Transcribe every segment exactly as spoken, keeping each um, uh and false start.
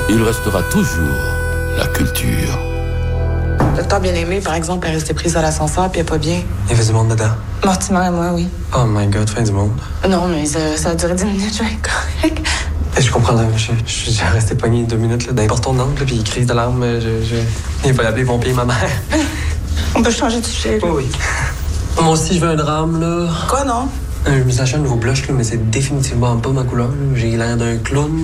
il restera toujours la culture. Docteur Bien-Aimé, par exemple, est resté prise à l'ascenseur puis elle est pas bien. Il y avait du monde dedans. Mortimer et moi, oui. Oh my God, fin du monde. Non, mais ça, ça a duré dix minutes, je vais être correct. Je comprends, là, je, je suis resté pogné deux minutes là, dans les portons d'angle, là, puis crise de larmes. Je, je... Il va appeler les pompiers, ma mère. On peut changer de sujet, là. Oui, oui. Moi aussi, je veux un drame, là. Quoi, non? Euh, je me suis acheté un nouveau blush, là, mais c'est définitivement pas ma couleur. Là. J'ai l'air d'un clown.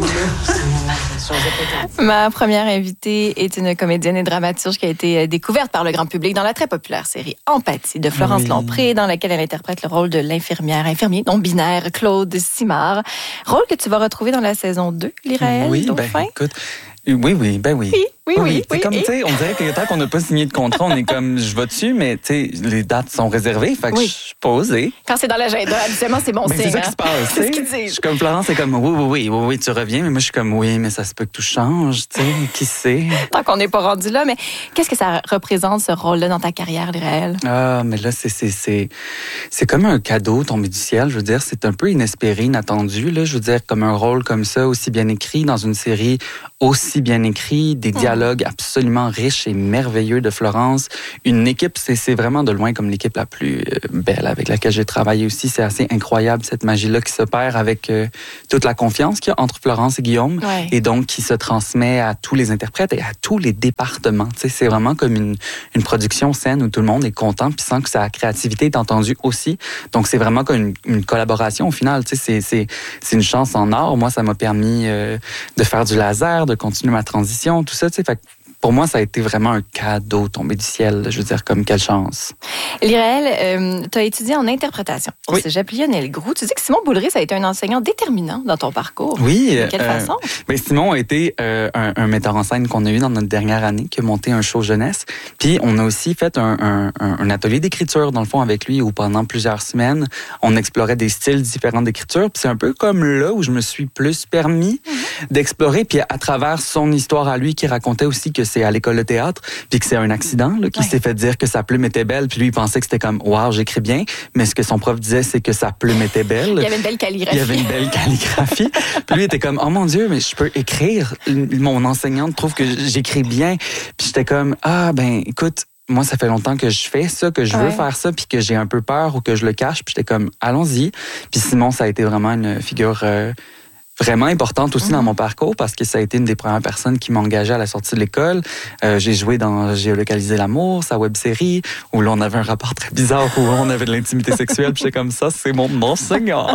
Ma première invitée est une comédienne et dramaturge qui a été découverte par le grand public dans la très populaire série Empathie de Florence oui. Lompré, dans laquelle elle interprète le rôle de l'infirmière infirmier non binaire Claude Simard. Rôle que tu vas retrouver dans la saison deux, Lyraël Oui, Dauphin. Ben, écoute, oui, oui, ben oui. Oui. Oui, oui, oui. C'est oui, comme, et... tu sais, on dirait que tant qu'on n'a pas signé de contrat, on est comme, je vais dessus, mais tu sais, les dates sont réservées, fait que oui. je suis pas osée. Quand c'est dans l'agenda, habituellement, c'est bon ben, signe. C'est ça hein? qui se passe, c'est ce qu'ils disent. Je suis comme Florence, c'est comme, oui, oui, oui, oui, oui, tu reviens, mais moi, je suis comme, oui, mais ça se peut que tout change, tu sais, qui sait. Tant qu'on n'est pas rendu là, mais qu'est-ce que ça représente, ce rôle-là, dans ta carrière, Lyraël? Ah, mais là, c'est, c'est, c'est, c'est comme un cadeau tombé du ciel, je veux dire, c'est un peu inespéré, inattendu, là, je veux dire, comme un rôle comme ça, aussi bien écrit, dans une série aussi bien écrite, des dialogues mmh. absolument riche et merveilleux de Florence. Une équipe, c'est, c'est vraiment de loin comme l'équipe la plus euh, belle avec laquelle j'ai travaillé aussi. C'est assez incroyable, cette magie-là qui s'opère avec euh, toute la confiance qu'il y a entre Florence et Guillaume ouais. et donc qui se transmet à tous les interprètes et à tous les départements. Tu sais, c'est vraiment comme une, une production saine où tout le monde est content puis sent que sa créativité est entendue aussi. Donc, c'est vraiment comme une, une collaboration au final. Tu sais, c'est, c'est, c'est une chance en or. Moi, ça m'a permis euh, de faire du laser, de continuer ma transition, tout ça. Tu sais, fait pour moi, ça a été vraiment un cadeau tombé du ciel. Je veux dire, comme quelle chance. Lyraël, euh, tu as étudié en interprétation au oui. Cégep Lionel-Groulx. Tu dis que Simon Boulris a été un enseignant déterminant dans ton parcours. Oui. De quelle euh, façon? Ben, Simon a été euh, un, un metteur en scène qu'on a eu dans notre dernière année, qui a monté un show jeunesse. Puis, on a aussi fait un, un, un atelier d'écriture, dans le fond, avec lui, où pendant plusieurs semaines, on explorait des styles différents d'écriture. Puis, c'est un peu comme là où je me suis plus permis mm-hmm. d'explorer. Puis, à travers son histoire à lui, qui racontait aussi que c'est à l'école de théâtre, puis que c'est un accident, là, qui ouais. s'est fait dire que sa plume était belle, puis lui, il pensait que c'était comme, waouh, j'écris bien, mais ce que son prof disait, c'est que sa plume était belle. Il y avait une belle calligraphie. Il y avait une belle calligraphie. Puis lui, il était comme, oh mon Dieu, mais je peux écrire. Mon enseignante trouve que j'écris bien. Puis j'étais comme, ah, ben, écoute, moi, ça fait longtemps que je fais ça, que je veux ouais. faire ça, puis que j'ai un peu peur ou que je le cache. Puis j'étais comme, allons-y. Puis Simon, ça a été vraiment une figure euh, vraiment importante aussi mm-hmm. dans mon parcours parce que ça a été une des premières personnes qui m'a engagé à la sortie de l'école. Euh, j'ai joué dans Géolocaliser l'amour, sa web-série, où là, on avait un rapport très bizarre, où on avait de l'intimité sexuelle, puis j'étais comme ça, c'est mon enseignant.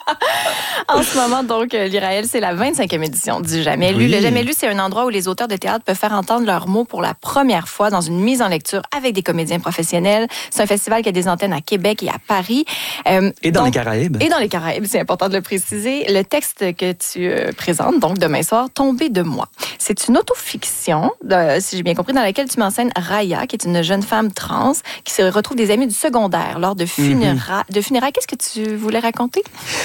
En ce moment, donc, Lyraël, c'est la vingt-cinquième édition du Jamais lu. Oui. Le Jamais lu, c'est un endroit où les auteurs de théâtre peuvent faire entendre leurs mots pour la première fois dans une mise en lecture avec des comédiens professionnels. C'est un festival qui a des antennes à Québec et à Paris. Euh, et dans donc, les Caraïbes. Et dans les Caraïbes, c'est important de le préciser. Le texte que tu euh, présentes, donc demain soir, Tomber de moi. C'est une autofiction, de, si j'ai bien compris, dans laquelle tu m'enseignes Raya, qui est une jeune femme trans, qui se retrouve des amis du secondaire lors de, funéra- mm-hmm. de funérailles. Qu'est-ce que tu voulais raconter?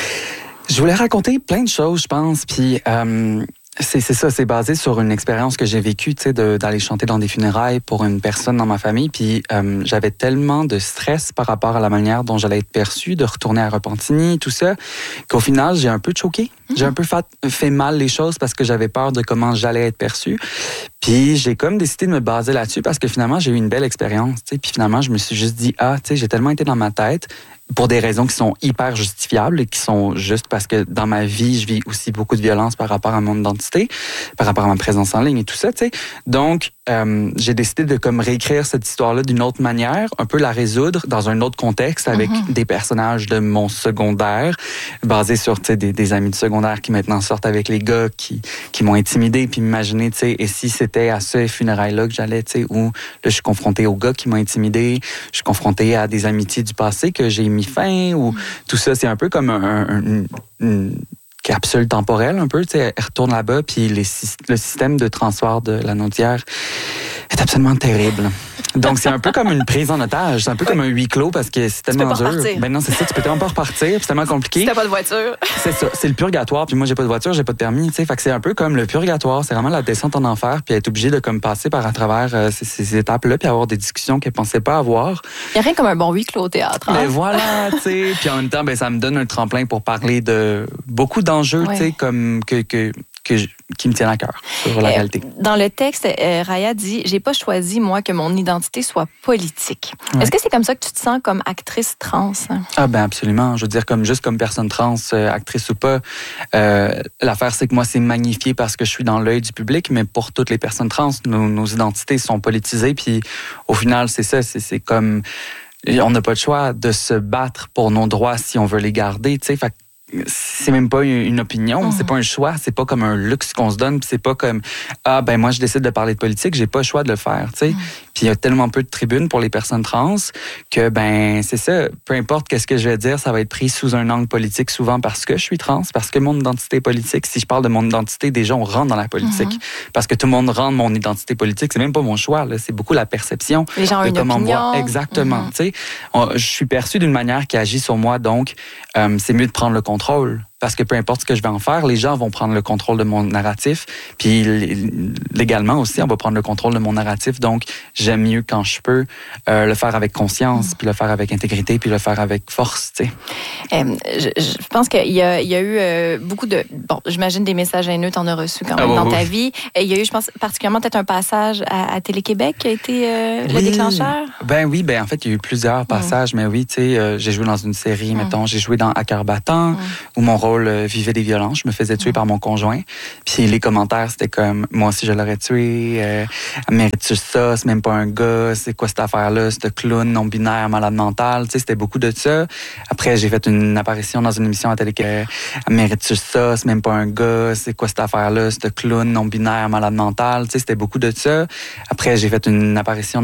Je voulais raconter plein de choses, je pense, puis euh, c'est, c'est ça, c'est basé sur une expérience que j'ai vécue, tu sais, de, d'aller chanter dans des funérailles pour une personne dans ma famille, puis euh, j'avais tellement de stress par rapport à la manière dont j'allais être perçue, de retourner à Repentigny, tout ça, qu'au final, j'ai un peu choqué. Mm-hmm. J'ai un peu fait, fait mal les choses parce que j'avais peur de comment j'allais être perçue. Puis j'ai comme décidé de me baser là-dessus parce que finalement, j'ai eu une belle expérience, tu sais, puis finalement, je me suis juste dit, ah, tu sais, j'ai tellement été dans ma tête, pour des raisons qui sont hyper justifiables et qui sont juste parce que dans ma vie, je vis aussi beaucoup de violence par rapport à mon identité, par rapport à ma présence en ligne et tout ça, tu sais. Donc, euh, j'ai décidé de comme réécrire cette histoire-là d'une autre manière, un peu la résoudre dans un autre contexte avec mm-hmm. des personnages de mon secondaire, basés sur, tu sais, des, des amis de secondaire qui maintenant sortent avec les gars qui, qui m'ont intimidé, puis m'imaginer, tu sais, et si c'était à ce funérailles-là que j'allais, tu sais, où là, je suis confrontée aux gars qui m'ont intimidé, je suis confrontée à des amitiés du passé que j'ai mis fin, ou mm. tout ça, c'est un peu comme un, un, une, une capsule temporelle, un peu, tu sais, elle retourne là-bas, puis les, le système de transfert de la Naudière est absolument terrible. Donc, c'est un peu comme une prise en otage. C'est un peu oui. comme un huis clos parce que c'est tellement tu peux pas dur. Repartir. Ben non, c'est ça, tu peux tellement pas repartir, puis c'est tellement compliqué. Si t'as pas de voiture. C'est ça, c'est le purgatoire, puis moi, j'ai pas de voiture, j'ai pas de permis, tu sais. Fait que c'est un peu comme le purgatoire, c'est vraiment la descente en enfer, puis être obligé de comme passer par à travers euh, ces, ces étapes-là, puis avoir des discussions qu'elle pensait pas avoir. Il y a rien comme un bon huis clos au théâtre. Hein? Mais voilà, tu sais. Puis en même temps, ben ça me donne un tremplin pour parler de beaucoup d'enjeux, ouais. tu sais, comme que, que que je, qui me tiennent à cœur sur la Euh, réalité. Dans le texte, euh, Raya dit « J'ai pas choisi, moi, que mon identité soit politique. Ouais. Est-ce que c'est comme ça que tu te sens comme actrice trans? Ah ben absolument. Je veux dire, comme juste comme personne trans, euh, actrice ou pas, euh, l'affaire c'est que moi c'est magnifié parce que je suis dans l'œil du public, mais pour toutes les personnes trans, nos, nos identités sont politisées. Puis au final, c'est ça, c'est, c'est comme on n'a pas le choix de se battre pour nos droits si on veut les garder. Tu sais, fait c'est même pas une opinion, Mm-hmm. c'est pas un choix, c'est pas comme un luxe qu'on se donne, puis c'est pas comme ah ben moi je décide de parler de politique, j'ai pas le choix de le faire, tu sais. Mm-hmm. Puis il y a tellement peu de tribunes pour les personnes trans que ben c'est ça, peu importe qu'est-ce que je vais dire, ça va être pris sous un angle politique souvent parce que je suis trans, parce que mon identité est politique. Si je parle de mon identité, déjà on rentre dans la politique mm-hmm. parce que tout le monde rentre mon identité politique, c'est même pas mon choix là, c'est beaucoup la perception. Les gens ont une opinion. Moi, exactement, mm-hmm. tu sais, on, je suis perçu d'une manière qui agit sur moi, donc euh, c'est mieux de prendre le contrôle. Parce que peu importe ce que je vais en faire, les gens vont prendre le contrôle de mon narratif. Puis légalement aussi, on va prendre le contrôle de mon narratif. Donc, j'aime mieux quand je peux euh, le faire avec conscience, mmh. puis le faire avec intégrité, puis le faire avec force, tu sais. Euh, je, je pense qu'il y a, il y a eu euh, beaucoup de... Bon, j'imagine des messages haineux, t'en as reçu quand même ah, dans oui. ta vie. Et il y a eu, je pense, particulièrement peut-être un passage à, à Télé-Québec qui a été euh, le oui. déclencheur. Ben oui, ben en fait, il y a eu plusieurs passages, mmh. mais oui, tu sais, euh, j'ai joué dans une série, mmh. mettons, j'ai joué dans À cœur battant, mmh. où mon rôle euh, vivait des violences. Je me faisais tuer mmh. par mon conjoint. Puis les commentaires, c'était comme, moi aussi, je l'aurais tué. Euh, mérites-tu ça? C'est même pas un gars. C'est quoi cette affaire-là? Ce clown non-binaire, malade mental. Tu sais, c'était beaucoup de ça. Après, j'ai fait une apparition dans une émission à télé. Euh, mérites-tu ça? C'est même pas un gars. C'est quoi cette affaire-là? Ce clown non-binaire, malade mental. Tu sais, c'était beaucoup de ça. Après, j'ai fait une apparition dans